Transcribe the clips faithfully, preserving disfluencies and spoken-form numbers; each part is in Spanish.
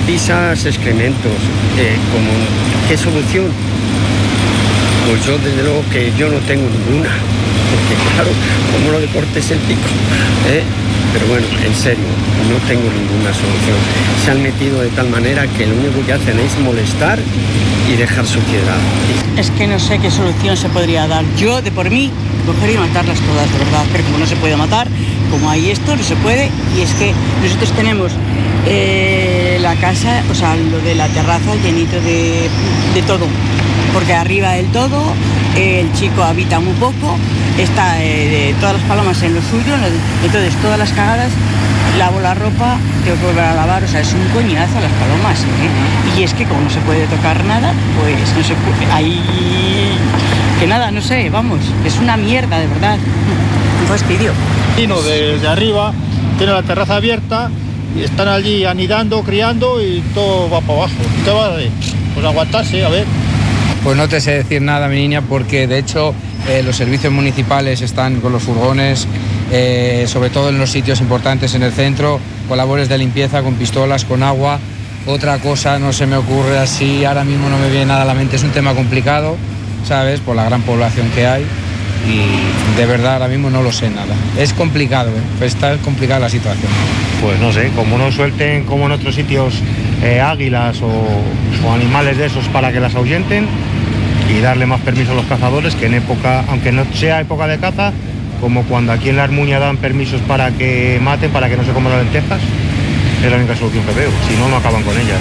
pisas, excrementos. Eh, como, ¿qué solución? Pues yo desde luego que yo no tengo ninguna, porque claro, como no le cortes el pico, ¿eh? Pero bueno, en serio, no tengo ninguna solución. Se han metido de tal manera que lo único que hacen es molestar y dejar suciedad. Es que no sé qué solución se podría dar. Yo, de por mí, cogería y matarlas todas, de verdad. Pero como no se puede matar, como hay esto, no se puede. Y es que nosotros tenemos eh, la casa, o sea, lo de la terraza llenito de, de todo. Porque arriba del todo, eh, el chico habita muy poco, está eh, de todas las palomas en lo suyo, entonces todas las cagadas, lavo la ropa, tengo que volver a lavar, o sea, es un coñazo las palomas, ¿eh? Y es que como no se puede tocar nada, pues no se puede, ahí, que nada, no sé, vamos, es una mierda, de verdad, un fastidio. Vino desde arriba, tiene la terraza abierta, y están allí anidando, criando y todo va para abajo. ¿Qué va a hacer? Pues aguantarse, a ver. Pues no te sé decir nada, mi niña, porque de hecho eh, los servicios municipales están con los furgones, eh, sobre todo en los sitios importantes en el centro, con labores de limpieza, con pistolas, con agua. Otra cosa no se me ocurre así, ahora mismo no me viene nada a la mente, es un tema complicado, ¿sabes? Por la gran población que hay y de verdad ahora mismo no lo sé nada. Es complicado, ¿eh? Está complicada la situación. Pues no sé, como no suelten como en otros sitios eh, águilas o, o animales de esos para que las ahuyenten, y darle más permiso a los cazadores, que en época, aunque no sea época de caza, como cuando aquí en la Armuña dan permisos para que maten, para que no se coman las lentejas, es la única solución que veo, si no, no acaban con ellas.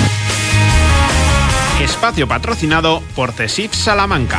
Espacio patrocinado por CESIF Salamanca.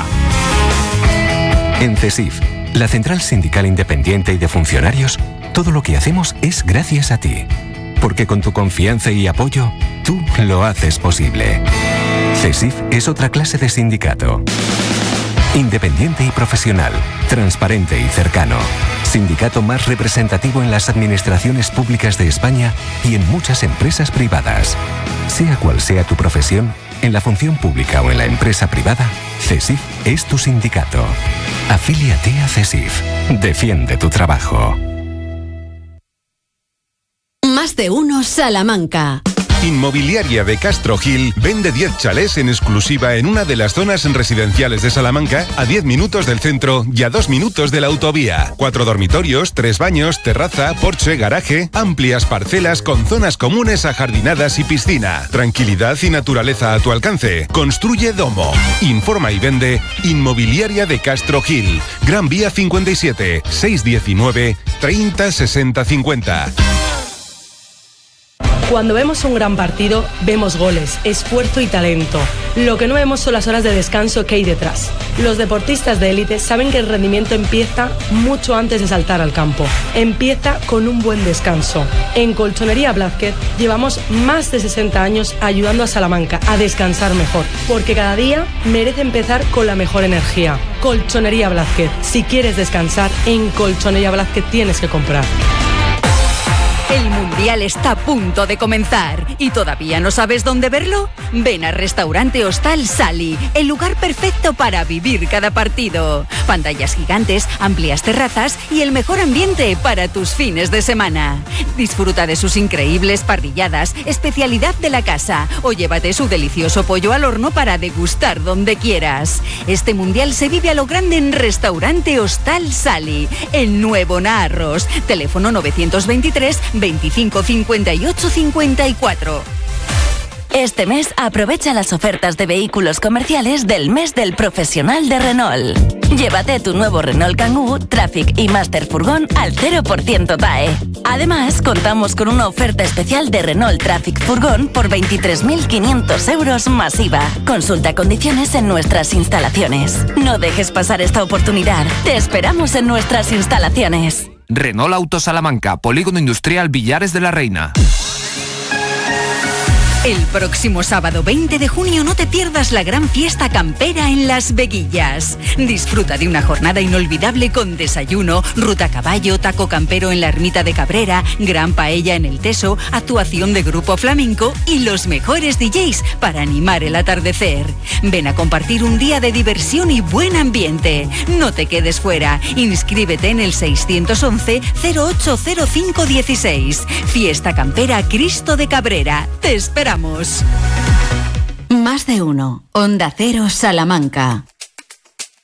En CESIF, la Central Sindical Independiente y de Funcionarios, todo lo que hacemos es gracias a ti. Porque con tu confianza y apoyo, tú lo haces posible. CESIF es otra clase de sindicato. Independiente y profesional, transparente y cercano. Sindicato más representativo en las administraciones públicas de España y en muchas empresas privadas. Sea cual sea tu profesión, en la función pública o en la empresa privada, CESIF es tu sindicato. Afíliate a CESIF. Defiende tu trabajo. Más de uno Salamanca. Inmobiliaria de Castro Gil vende diez chalés en exclusiva en una de las zonas residenciales de Salamanca, a diez minutos del centro y a dos minutos de la autovía. Cuatro dormitorios, tres baños, terraza, porche, garaje, amplias parcelas con zonas comunes ajardinadas y piscina. Tranquilidad y naturaleza a tu alcance. Construye Domo. Informa y vende Inmobiliaria de Castro Gil. Gran Vía cincuenta y siete, seiscientos diecinueve, treinta sesenta cincuenta. Cuando vemos un gran partido, vemos goles, esfuerzo y talento. Lo que no vemos son las horas de descanso que hay detrás. Los deportistas de élite saben que el rendimiento empieza mucho antes de saltar al campo. Empieza con un buen descanso. En Colchonería Blázquez llevamos más de sesenta años ayudando a Salamanca a descansar mejor, porque cada día merece empezar con la mejor energía. Colchonería Blázquez. Si quieres descansar, en Colchonería Blázquez tienes que comprar. El Mundial está a punto de comenzar y ¿todavía no sabes dónde verlo? Ven a Restaurante Hostal Sali, el lugar perfecto para vivir cada partido. Pantallas gigantes, amplias terrazas y el mejor ambiente para tus fines de semana. Disfruta de sus increíbles parrilladas, especialidad de la casa, o llévate su delicioso pollo al horno para degustar donde quieras. Este Mundial se vive a lo grande en Restaurante Hostal Sali, el nuevo Naarros. Teléfono novecientos veintitrés, veinticinco cincuenta y ocho cincuenta y cuatro. Este mes aprovecha las ofertas de vehículos comerciales del mes del profesional de Renault. Llévate tu nuevo Renault Kangoo, Traffic y Master Furgón al cero por ciento T A E. Además, contamos con una oferta especial de Renault Traffic Furgón por veintitrés mil quinientos euros más I V A. Consulta condiciones en nuestras instalaciones. No dejes pasar esta oportunidad. Te esperamos en nuestras instalaciones. Renault Auto Salamanca, Polígono Industrial Villares de la Reina. El próximo sábado veinte de junio no te pierdas la gran fiesta campera en Las Veguillas. Disfruta de una jornada inolvidable con desayuno, ruta a caballo, taco campero en la ermita de Cabrera, gran paella en el Teso, actuación de grupo flamenco y los mejores D Js para animar el atardecer. Ven a compartir un día de diversión y buen ambiente. No te quedes fuera. Inscríbete en el seiscientos once, cero ocho cero cinco dieciséis. Fiesta campera Cristo de Cabrera. Te esperamos. Comenzamos. Más de uno. Onda Cero Salamanca.